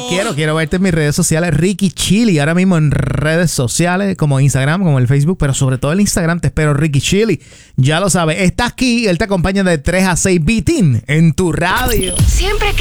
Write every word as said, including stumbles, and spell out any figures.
quiero, quiero verte en mis redes sociales, Ricky Chili. Ahora mismo en redes sociales como Instagram, como el Facebook, pero sobre todo el Instagram te espero, Ricky Chili. Ya lo sabes, está aquí, él te acompaña de tres a seis, Bitin, en tu radio. Siempre que